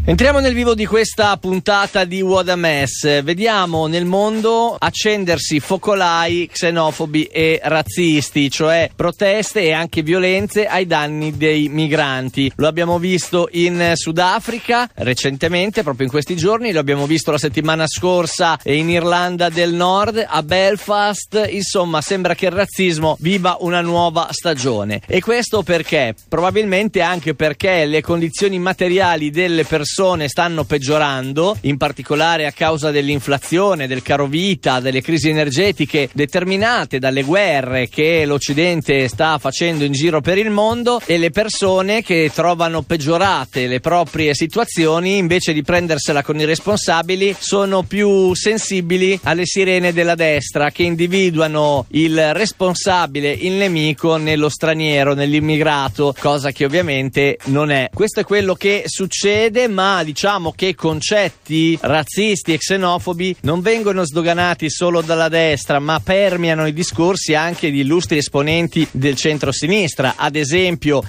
Entriamo nel vivo di questa puntata di What a Mess. Vediamo nel mondo accendersi focolai xenofobi e razzisti, cioè proteste e anche violenze ai danni dei migranti. Lo abbiamo visto in Sudafrica recentemente, proprio in questi giorni, lo abbiamo visto la settimana scorsa in Irlanda del Nord, a Belfast. Insomma, sembra che il razzismo viva una nuova stagione. E questo perché? Probabilmente anche perché le condizioni materiali delle persone stanno peggiorando, in particolare a causa dell'inflazione, del caro vita, delle crisi energetiche determinate dalle guerre che l'Occidente sta facendo in giro per il mondo, e le persone che trovano peggiorate le proprie situazioni, invece di prendersela con i responsabili, sono più sensibili alle sirene della destra, che individuano il responsabile, il nemico, nello straniero, nell'immigrato, cosa che ovviamente non è. Questo è quello che succede, ma diciamo che concetti razzisti e xenofobi non vengono sdoganati solo dalla destra, ma permeano i discorsi anche di illustri esponenti del centro-sinistra. Ad esempio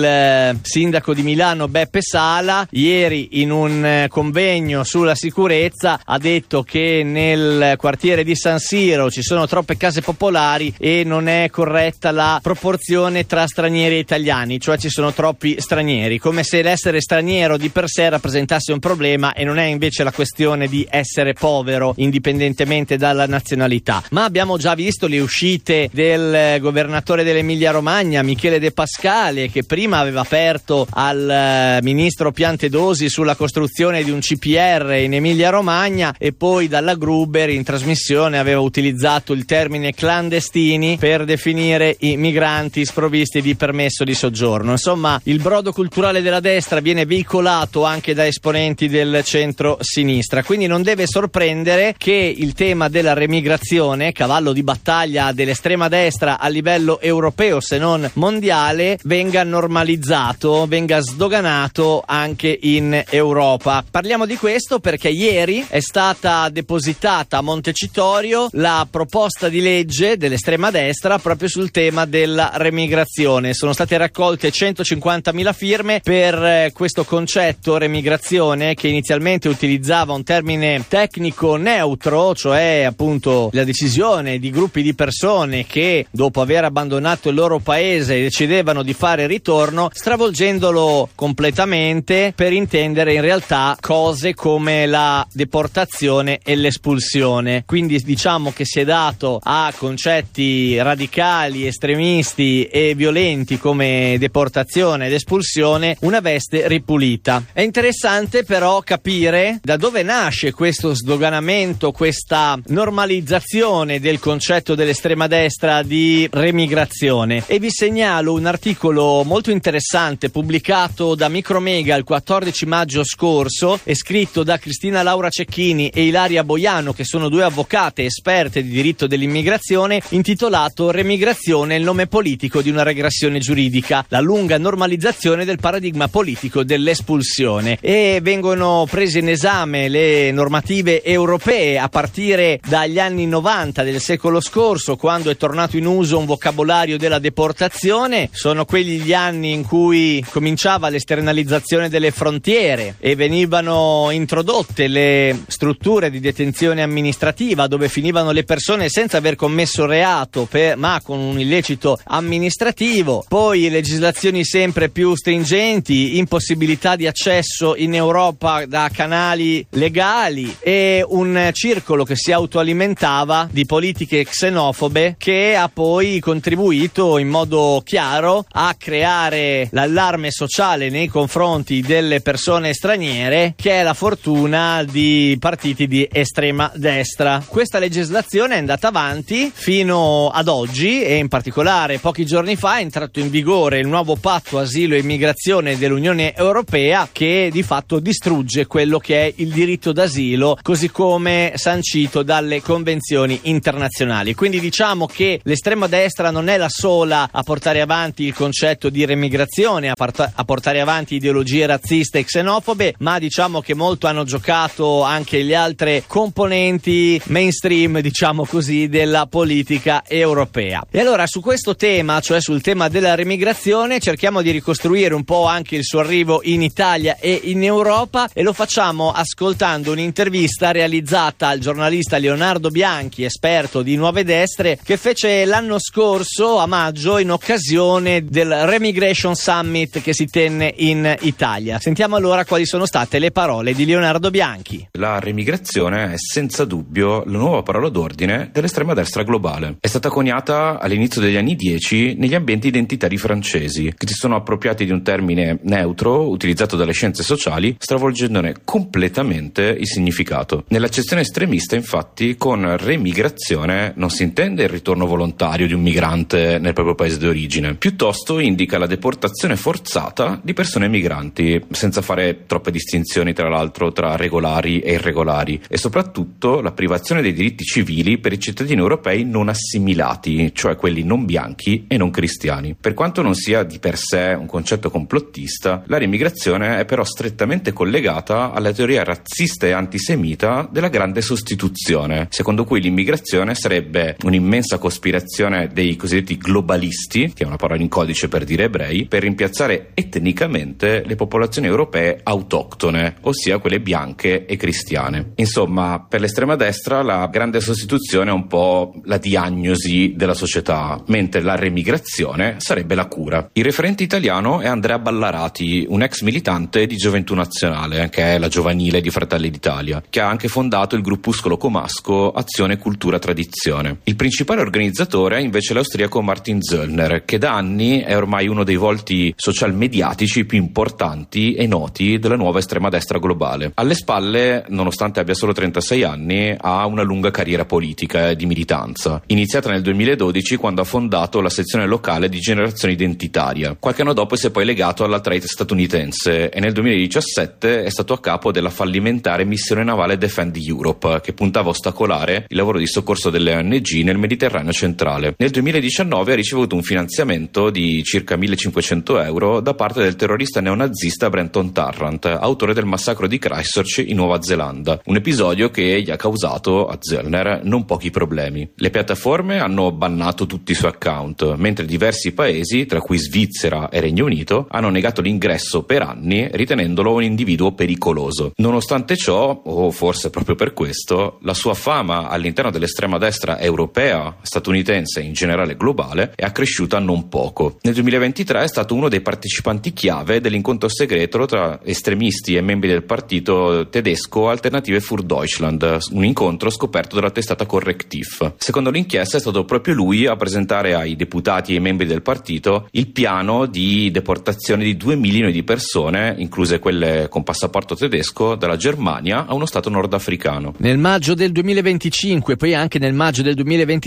il sindaco di Milano Beppe Sala ieri in un convegno sulla sicurezza ha detto che nel quartiere di San Siro ci sono troppe case popolari e non è corretta la proporzione tra stranieri e italiani, cioè ci sono troppi stranieri, come se l'essere straniero di per sé rappresentasse un problema, e non è invece la questione di essere povero indipendentemente dalla nazionalità. Ma abbiamo già visto le uscite del governatore dell'Emilia Romagna Michele De Pascale, che prima aveva aperto al ministro Piantedosi sulla costruzione di un CPR in Emilia Romagna, e poi dalla Gruber in trasmissione aveva utilizzato il termine clandestini per definire i migranti sprovvisti di permesso di soggiorno. Insomma, il brodo culturale della destra viene veicolato anche da esponenti del centro-sinistra, quindi non deve sorprendere che il tema della remigrazione, cavallo di battaglia dell'estrema destra a livello europeo se non mondiale, venga normalizzato, venga sdoganato anche in Europa. Parliamo di questo perché ieri è stata depositata a Montecitorio la proposta di legge dell'estrema destra proprio sul tema della remigrazione. Sono state raccolte 150.000 firme per questo concetto remigrazione, che inizialmente utilizzava un termine tecnico neutro, cioè appunto la decisione di gruppi di persone che dopo aver abbandonato il loro paese decidevano di fare ritorno, stravolgendolo completamente per intendere in realtà cose come la deportazione e l'espulsione. Quindi diciamo che si è dato a concetti radicali, estremisti e violenti come deportazione ed espulsione una veste ripulita. È interessante però capire da dove nasce questo sdoganamento, questa normalizzazione del concetto dell'estrema destra di remigrazione, e vi segnalo un articolo molto interessante pubblicato da Micromega il 14 maggio scorso e scritto da Cristina Laura Cecchini e Ilaria Boiano, che sono due avvocate esperte di diritto dell'immigrazione, intitolato Remigrazione, il nome politico di una regressione giuridica, la lunga normalizzazione del paradigma politico dell'espulsione. E vengono prese in esame le normative europee a partire dagli anni 90 del secolo scorso, quando è tornato in uso un vocabolario della deportazione. Sono quegli gli anni in cui cominciava l'esternalizzazione delle frontiere e venivano introdotte le strutture di detenzione amministrativa, dove finivano le persone senza aver commesso reato ma con un illecito amministrativo. Poi legislazioni sempre più stringenti, impossibilità di accesso in Europa da canali legali, e un circolo che si autoalimentava di politiche xenofobe che ha poi contribuito in modo chiaro a creare l'allarme sociale nei confronti delle persone straniere, che è la fortuna di partiti di estrema destra. Questa legislazione è andata avanti fino ad oggi, e in particolare pochi giorni fa è entrato in vigore il nuovo patto asilo e immigrazione dell'Unione Europea, che di fatto distrugge quello che è il diritto d'asilo così come sancito dalle convenzioni internazionali. Quindi diciamo che l'estrema destra non è la sola a portare avanti il concetto di remigrazione, a portare avanti ideologie razziste e xenofobe, ma diciamo che molto hanno giocato anche le altre componenti mainstream, diciamo così, della politica europea. E allora su questo tema, cioè sul tema della remigrazione, cerchiamo di ricostruire un po' anche il suo arrivo in Italia e in in Europa, e lo facciamo ascoltando un'intervista realizzata al giornalista Leonardo Bianchi, esperto di Nuove Destre, che fece l'anno scorso a maggio in occasione del Remigration Summit che si tenne in Italia. Sentiamo allora quali sono state le parole di Leonardo Bianchi. La remigrazione è senza dubbio la nuova parola d'ordine dell'estrema destra globale. È stata coniata all'inizio degli anni 10 negli ambienti identitari francesi, che si sono appropriati di un termine neutro utilizzato dalle scienze sociali, stravolgendone completamente il significato. Nell'accezione estremista, infatti, con remigrazione non si intende il ritorno volontario di un migrante nel proprio paese d'origine, piuttosto indica la deportazione forzata di persone migranti, senza fare troppe distinzioni tra l'altro tra regolari e irregolari, e soprattutto la privazione dei diritti civili per i cittadini europei non assimilati, cioè quelli non bianchi e non cristiani. Per quanto non sia di per sé un concetto complottista, la remigrazione è però strettamente collegata alla teoria razzista e antisemita della grande sostituzione, secondo cui l'immigrazione sarebbe un'immensa cospirazione dei cosiddetti globalisti, che è una parola in codice per dire ebrei, per rimpiazzare etnicamente le popolazioni europee autoctone, ossia quelle bianche e cristiane. Insomma, per l'estrema destra la grande sostituzione è un po' la diagnosi della società, mentre la remigrazione sarebbe la cura. Il referente italiano è Andrea Ballarati, un ex militante di Gioventù Nazionale, che è la giovanile di Fratelli d'Italia, che ha anche fondato il gruppuscolo comasco Azione Cultura Tradizione. Il principale organizzatore è invece l'austriaco Martin Söllner, che da anni è ormai uno dei volti social mediatici più importanti e noti della nuova estrema destra globale. Alle spalle, nonostante abbia solo 36 anni, ha una lunga carriera politica e di militanza, iniziata nel 2012 quando ha fondato la sezione locale di Generazione Identitaria. Qualche anno dopo si è poi legato all'alt-right statunitense e nel 2017 è stato a capo della fallimentare missione navale Defend Europe, che puntava a ostacolare il lavoro di soccorso delle ONG nel Mediterraneo centrale. Nel 2019 ha ricevuto un finanziamento di circa 1.500 euro da parte del terrorista neonazista Brenton Tarrant, autore del massacro di Christchurch in Nuova Zelanda, un episodio che gli ha causato a Söllner non pochi problemi. Le piattaforme hanno bannato tutti i suoi account, mentre diversi paesi, tra cui Svizzera e Regno Unito, hanno negato l'ingresso per anni, ritenendolo un individuo pericoloso. Nonostante ciò, o forse proprio per questo, la sua fama all'interno dell'estrema destra europea, statunitense e in generale globale è accresciuta non poco. Nel 2023 è stato uno dei partecipanti chiave dell'incontro segreto tra estremisti e membri del partito tedesco Alternative für Deutschland, un incontro scoperto dalla testata Correctiv. Secondo l'inchiesta è stato proprio lui a presentare ai deputati e ai membri del partito il piano di deportazione di 2 milioni di persone, incluse quelle con passaporto tedesco, dalla Germania a uno stato nordafricano. Nel maggio del 2025, poi anche nel maggio del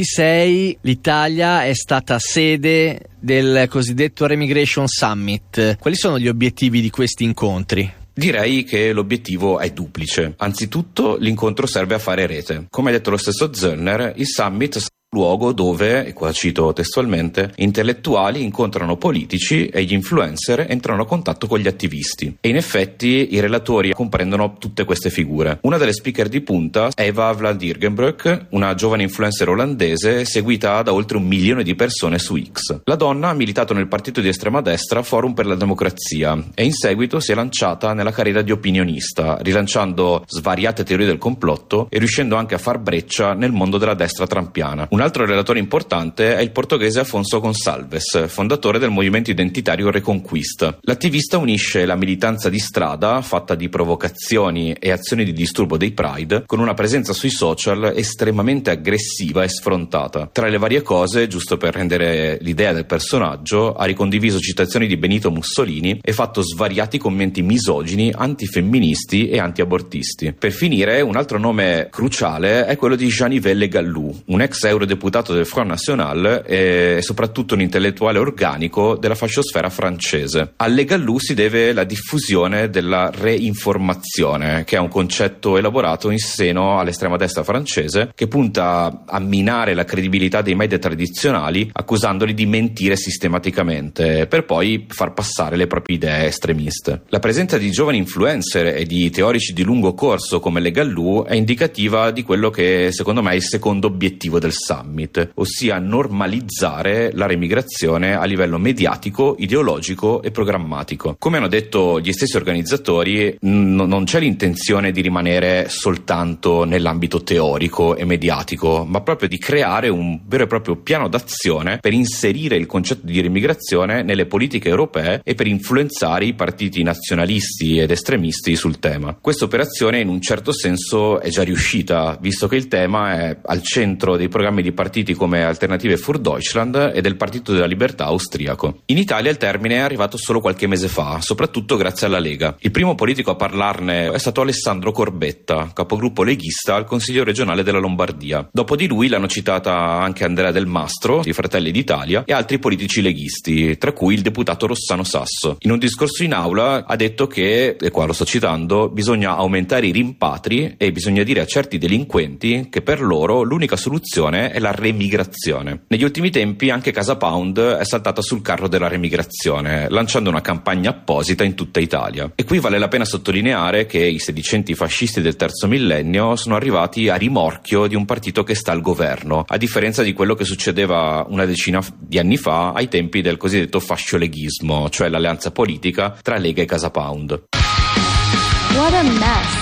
2026, l'Italia è stata sede del cosiddetto Remigration Summit. Quali sono gli obiettivi di questi incontri? Direi che l'obiettivo è duplice. Anzitutto, l'incontro serve a fare rete. Come ha detto lo stesso Söllner, il summit luogo dove, e qua cito testualmente, intellettuali incontrano politici e gli influencer entrano a contatto con gli attivisti. E in effetti i relatori comprendono tutte queste figure. Una delle speaker di punta è Eva Vlaardingenbroek, una giovane influencer olandese seguita da oltre 1 milione di persone su X. La donna ha militato nel partito di estrema destra Forum per la Democrazia e in seguito si è lanciata nella carriera di opinionista, rilanciando svariate teorie del complotto e riuscendo anche a far breccia nel mondo della destra trampiana. Un altro relatore importante è il portoghese Afonso Gonçalves, fondatore del movimento identitario Reconquista. L'attivista unisce la militanza di strada, fatta di provocazioni e azioni di disturbo dei Pride, con una presenza sui social estremamente aggressiva e sfrontata. Tra le varie cose, giusto per rendere l'idea del personaggio, ha ricondiviso citazioni di Benito Mussolini e fatto svariati commenti misogini, antifemministi e antiabortisti. Per finire, un altro nome cruciale è quello di Jean-Yves Le Gallou, un ex eurodeputato del Front National e soprattutto un intellettuale organico della fasciosfera francese. A Le Gallou si deve la diffusione della reinformazione, che è un concetto elaborato in seno all'estrema destra francese che punta a minare la credibilità dei media tradizionali accusandoli di mentire sistematicamente per poi far passare le proprie idee estremiste. La presenza di giovani influencer e di teorici di lungo corso come Le Gallou è indicativa di quello che secondo me è il secondo obiettivo del summit. summit, ossia normalizzare la remigrazione a livello mediatico, ideologico e programmatico. Come hanno detto gli stessi organizzatori, non c'è l'intenzione di rimanere soltanto nell'ambito teorico e mediatico, ma proprio di creare un vero e proprio piano d'azione per inserire il concetto di remigrazione nelle politiche europee e per influenzare i partiti nazionalisti ed estremisti sul tema. Questa operazione in un certo senso è già riuscita, visto che il tema è al centro dei programmi di partiti come Alternative für Deutschland e del Partito della Libertà austriaco. In Italia il termine è arrivato solo qualche mese fa, soprattutto grazie alla Lega. Il primo politico a parlarne è stato Alessandro Corbetta, capogruppo leghista al Consiglio regionale della Lombardia. Dopo di lui l'hanno citata anche Andrea Del Mastro, di Fratelli d'Italia, e altri politici leghisti, tra cui il deputato Rossano Sasso. In un discorso in aula ha detto che, e qua lo sto citando, bisogna aumentare i rimpatri e bisogna dire a certi delinquenti che per loro l'unica soluzione è la remigrazione. Negli ultimi tempi anche Casa Pound è saltata sul carro della remigrazione, lanciando una campagna apposita in tutta Italia. E qui vale la pena sottolineare che i sedicenti fascisti del terzo millennio sono arrivati a rimorchio di un partito che sta al governo, a differenza di quello che succedeva una decina di anni fa ai tempi del cosiddetto fascioleghismo, cioè l'alleanza politica tra Lega e Casa Pound. What a mess.